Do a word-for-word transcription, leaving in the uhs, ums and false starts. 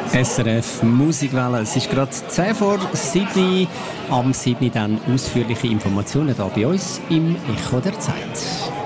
S R F Musikwelle. Es ist gerade zehn vor sieben. Am sieben dann ausführliche Informationen hier bei uns im Echo der Zeit.